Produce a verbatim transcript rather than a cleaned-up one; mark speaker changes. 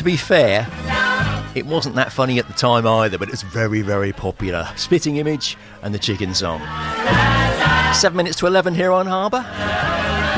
Speaker 1: to be fair, it wasn't that funny at the time either, but it's very, very popular. Spitting Image and the Chicken Song. Seven minutes to eleven here on Harbour.